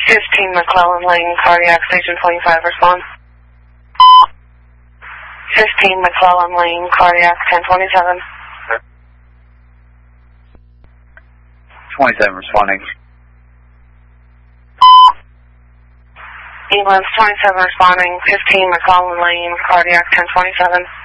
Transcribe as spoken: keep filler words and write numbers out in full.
fifteen McClellan Lane, cardiac station twenty-five, respond. fifteen McClellan Lane, cardiac ten twenty-seven. twenty-seven responding. Ambulance twenty-seven responding, fifteen McClellan Lane, cardiac ten twenty-seven.